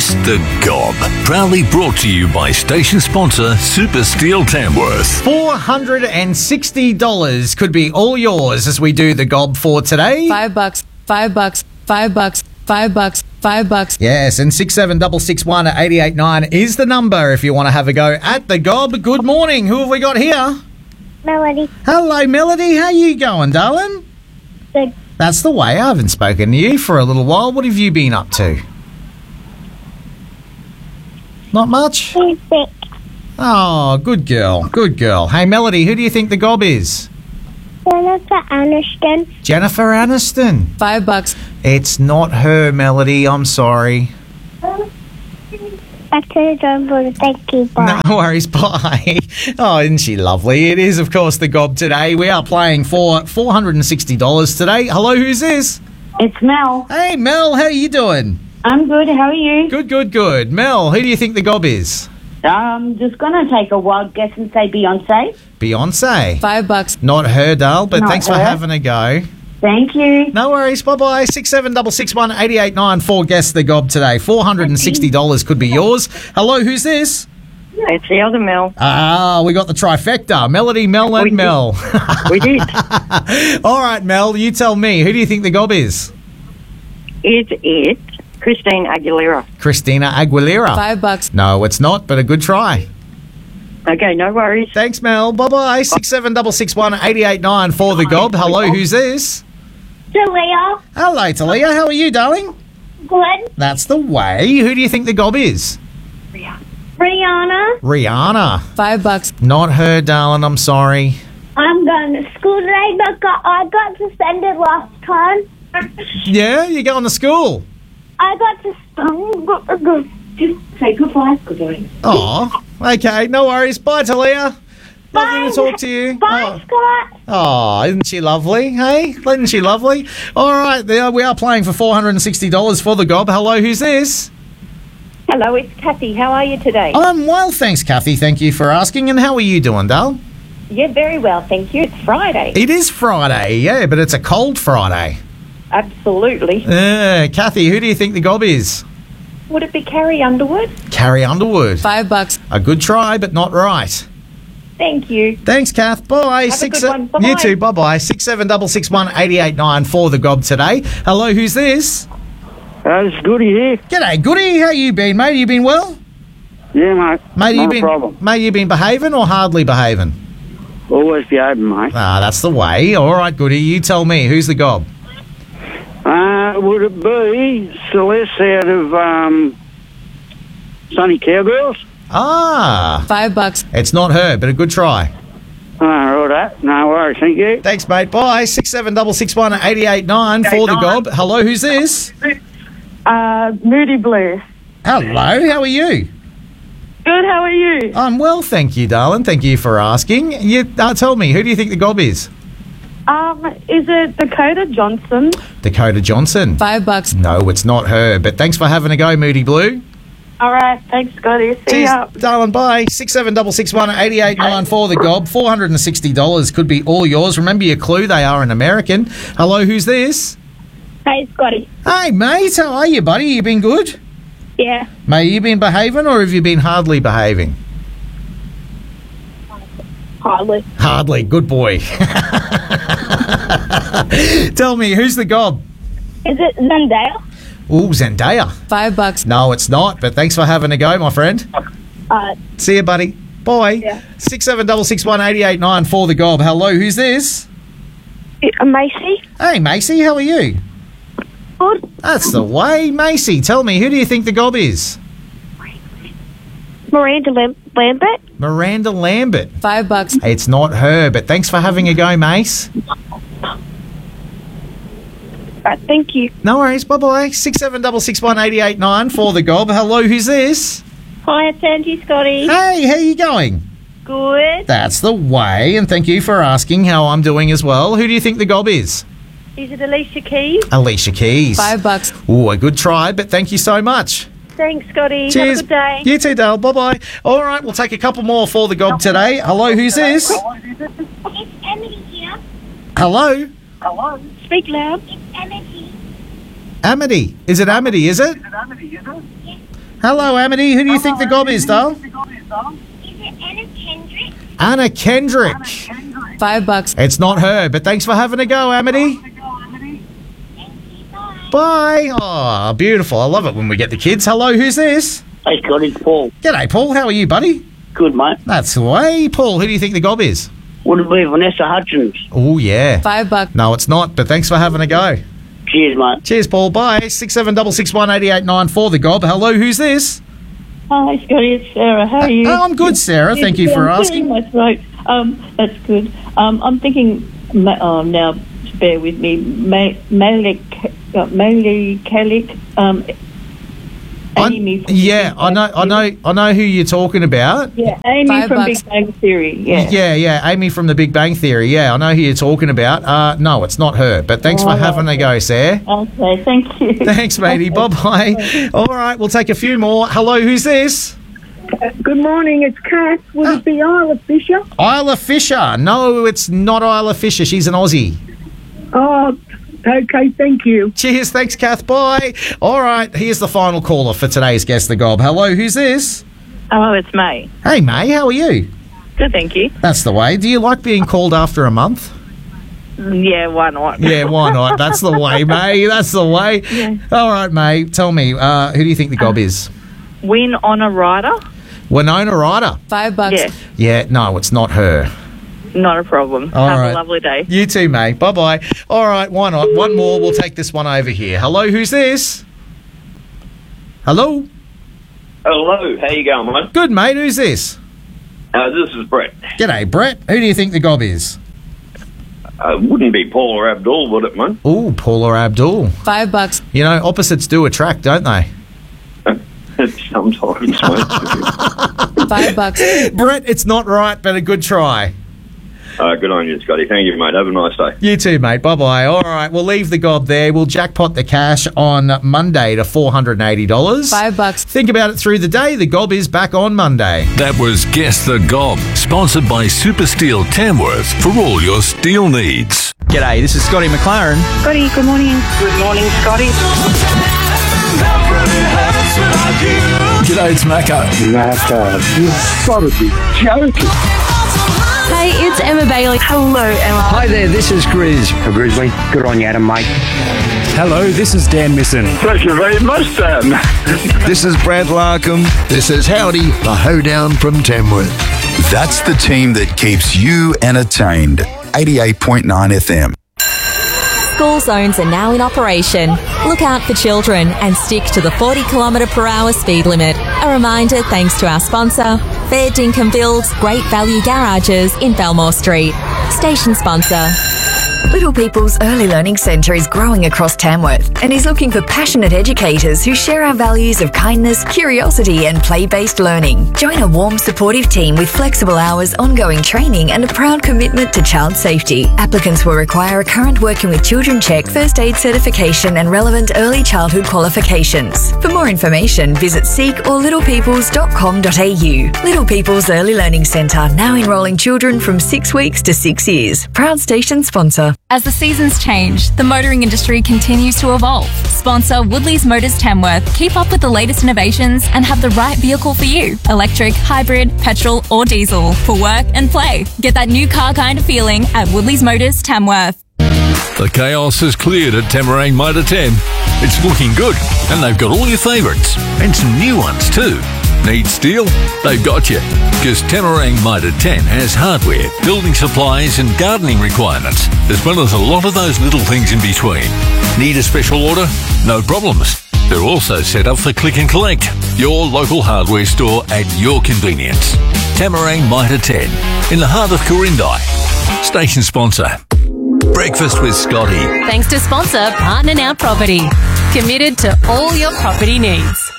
Guess the Gob. Proudly brought to you by station sponsor Super Steel Tamworth. $460 could be all yours as we do the Gob for today. $5, $5, $5, $5, $5. Yes, and 67661 at 889 is the number if you want to have a go at the Gob. Good morning. Who have we got here? Melody. Hello, Melody. How you going, darling? Good. That's the way. I haven't spoken to you for a little while. What have you been up to? Not much? He's sick. Oh, good girl. Good girl. Hey, Melody, who do you think the Gob is? Jennifer Aniston. Jennifer Aniston. $5. It's not her, Melody. I'm sorry. Back to the drawing board. Thank you. Bye. No worries. Bye. Oh, isn't she lovely? It is, of course, the Gob today. We are playing for $460 today. Hello, who's this? It's Mel. Hey, Mel. How are you doing? I'm good. How are you? Good, good, good. Mel, who do you think the Gob is? I'm just going to take a wild guess and say Beyonce. Beyonce. $5. Not her, Dale, but Not thanks for her. having a go. Thank you. No worries. Bye-bye. 67661 889 for Guess the Gob today. $460 could be yours. Hello, who's this? It's the other Mel. Ah, we got the trifecta. Melody, Mel, and We did. Mel. We did. All right, Mel, you tell me. Who do you think the Gob is? Is it Christine Aguilera? Christina Aguilera. $5. No, it's not, but a good try. Okay, no worries. Thanks, Mel. Bye-bye. 67661 889 for the Gob. Hello, who's this? Julia. Hello, Talia. How are you, darling? Good. That's the way. Who do you think the Gob is? Brianna. Rihanna. $5. Not her, darling. I'm sorry. I'm going to school today, but I got suspended last time. Yeah, you going to school? I got suspended. Just say goodbye. Goodbye. Oh, okay. No worries. Bye, Talia. Lovely to talk to you. Bye, Scott. Oh, isn't she lovely? Hey, isn't she lovely? All right, there we are playing for $460 for the Gob. Hello, who's this? Hello, it's Kathy. How are you today? I'm well, thanks, Kathy. Thank you for asking. And how are you doing, Dale? Yeah, very well, thank you. It's Friday. It is Friday, yeah, but it's a cold Friday. Absolutely. Kathy, who do you think the Gob is? Would it be Carrie Underwood? Carrie Underwood. $5. A good try, but not right. Thank you. Thanks, Kath. Bye. Have a good one. Bye-bye. You too. Bye-bye. 67661 889 for the Gob today. Hello, who's this? It's Goody here. G'day, Goody. How you been, mate? You been well? Yeah, mate. Mate, no problem. Mate, you been behaving or hardly behaving? Always behaving, mate. Ah, that's the way. All right, Goody. You tell me. Who's the Gob? Would it be Celeste out of Sunny Cowgirls? Ah, $5. it's not her, but a good try. Right. No worries. Thank you. Thanks, mate. Bye. 67661 889 for the Gob. Hello, who's this? Moody Blue. Hello, how are you? Good, how are you? I'm well, thank you, darling. Thank you for asking. Tell me, who do you think the Gob is? Is it Dakota Johnson? Dakota Johnson. $5. No, it's not her, but thanks for having a go, Moody Blue. All right, thanks, Scotty. See Cheers, ya. darling. Bye. 67661 889 for the Gob. $460 could be all yours. Remember your clue, they are an American. Hello, who's this? Hey, Scotty. Hey, mate. How are you, buddy? You been good? Yeah. Mate, you been behaving or have you been hardly behaving? Hardly. Hardly. Good boy. Tell me, who's the Gob? Is it Zendaya? Ooh, Zendaya. $5. No, it's not, but thanks for having a go, my friend. See you, buddy. Bye. Yeah. 67661 889 for the Gob. Hello, who's this? Macy. Hey, Macy, how are you? Good. That's the way. Macy, tell me, who do you think the Gob is? Miranda Lambert. Miranda Lambert. $5. It's not her, but thanks for having a go, Mace. Thank you. No worries. Bye-bye. 67661 889 for the Gob. Hello, who's this? Hi, it's Angie, Scotty. Hey, how you going? Good. That's the way, and thank you for asking how I'm doing as well. Who do you think the Gob is? Is it Alicia Keys? Alicia Keys. $5. Ooh, a good try, but thank you so much. Thanks, Scotty. Cheers. Have a good day. You too, Dale. Bye-bye. All right, we'll take a couple more for the Gob today. Hello, who's this? It's Emily here. Hello? Speak loud. It's Emily. Amity. Is it Amity, is it? Hello, Amity. Who do you think the gob is, doll? Is it Anna Kendrick? Anna Kendrick. $5. It's not her, but thanks for having a go, Amity. Bye. Oh, beautiful. I love it when we get the kids. Hello, who's this? Hey, Scotty, it's Paul. G'day, Paul. How are you, buddy? Good, mate. That's the way. Paul, who do you think the gob is? Would it be Vanessa Hutchins? Oh, yeah. $5. No, it's not, but thanks for having a go. Cheers, mate. Cheers, Paul. Bye. 67661889 the gob. Hello, who's this? Hi, Scotty. It's Sarah. How are you? Oh, I'm good, Sarah. Thank you for asking. My throat. That's good. I'm thinking. Now, bear with me. Malik Kalik. Amy. From Yeah, I know who you're talking about. Yeah, Amy from $5. Big Bang Theory. Yeah. Yeah, Amy from the Big Bang Theory. Yeah, I know who you're talking about. No, it's not her, but thanks for having a go, Sarah. Okay, thank you. Thanks, matey. Bye-bye. All right, we'll take a few more. Hello, who's this? Good morning, it's Kath. Would it be Isla Fisher? Isla Fisher. No, it's not Isla Fisher. She's an Aussie. Oh, okay, thank you. Cheers. Thanks, Kath. Bye. All right, here's the final caller for today's Guess the Gob. Hello, who's this? Hello, it's May. Hey, May, how are you? Good, thank you. That's the way. Do you like being called after a month? Yeah, why not? Yeah, why not? That's the way, May. That's the way. Yeah. All right, May, tell me, who do you think the gob is? Win on a rider? Winona Ryder. $5. Yeah, Yeah, no, it's not her. not a problem. All Have right. a lovely day. You too, May. Bye-bye. All right, why not? One more. We'll take this one over here. Hello, who's this? Hello? Hello, how you going, mate? Good, mate. Who's this? This is Brett. G'day, Brett. Who do you think the gob is? Wouldn't be Paul or Abdul, would it, mate? Ooh, Paul or Abdul. $5. You know, opposites do attract, don't they? Sometimes, mate. $5. Brett, it's not right, but a good try. Good on you, Scotty. Thank you, mate. Have a nice day. You too, mate. Bye-bye. All right, we'll leave the gob there. We'll jackpot the cash on Monday to $480. $5. Think about it through the day. The gob is back on Monday. That was Guess the Gob, sponsored by Super Steel Tamworth for all your steel needs. G'day, this is Scotty McLaren. Scotty, good morning. Good morning, Scotty. G'day, it's Macca. Macca, you've got to be joking. Hey, it's Emma Bailey. Hello, Emma. Hi there, this is Grizz. Grizzly, good on you, Adam, mate. Hello, this is Dan Misson. Thank you very much, Dan. This is Brad Larkham. This is Howdy, the hoedown from Tamworth. That's the team that keeps you entertained. 88.9 FM. School zones are now in operation. Look out for children and stick to the 40km/h speed limit. A reminder thanks to our sponsor, Fair Dinkum Builds Great Value Garages in Belmore Street. Station sponsor. Little People's Early Learning Centre is growing across Tamworth and is looking for passionate educators who share our values of kindness, curiosity and play-based learning. Join a warm, supportive team with flexible hours, ongoing training and a proud commitment to child safety. Applicants will require a current Working with Children check, first aid certification and relevant early childhood qualifications. For more information, visit seek or littlepeoples.com.au. Little People's Early Learning Centre, now enrolling children from 6 weeks to 6 years. Proud station sponsor. As the seasons change, the motoring industry continues to evolve. Sponsor Woodley's Motors Tamworth. Keep up with the latest innovations and have the right vehicle for you. Electric, hybrid, petrol or diesel. For work and play. Get that new car kind of feeling at Woodley's Motors Tamworth. The chaos has cleared at Tamarang Mitre 10. It's looking good, and they've got all your favourites, and some new ones too. Need steel? They've got you. Because Tamarang Mitre 10 has hardware, building supplies and gardening requirements, as well as a lot of those little things in between. Need a special order? No problems. They're also set up for click and collect. Your local hardware store at your convenience. Tamarang Mitre 10, in the heart of Corindai. Station sponsor. Breakfast with Scotty. Thanks to sponsor Partner Now Property. Committed to all your property needs.